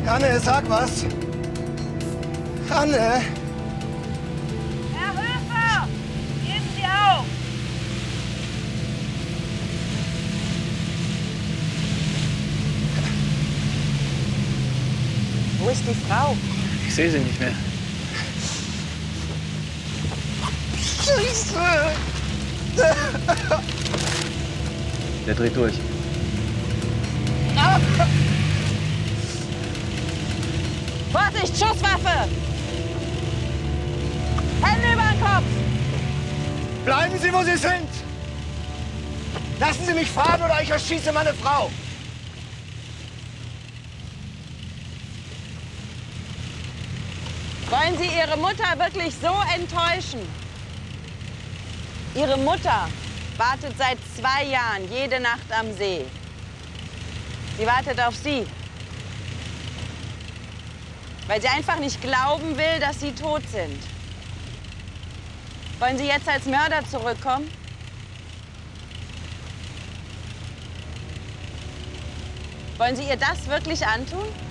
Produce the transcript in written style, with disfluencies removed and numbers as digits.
Anne, sag was. Anne. Herr Höfer, geben Sie auf. Wo ist die Frau? Ich sehe sie nicht mehr. Scheiße. Der dreht durch. Vorsicht, Schusswaffe! Hände über den Kopf! Bleiben Sie, wo Sie sind. Lassen Sie mich fahren oder ich erschieße meine Frau. Wollen Sie Ihre Mutter wirklich so enttäuschen? Ihre Mutter wartet seit 2 Jahren jede Nacht am See. Sie wartet auf Sie. Weil sie einfach nicht glauben will, dass Sie tot sind. Wollen Sie jetzt als Mörder zurückkommen? Wollen Sie ihr das wirklich antun?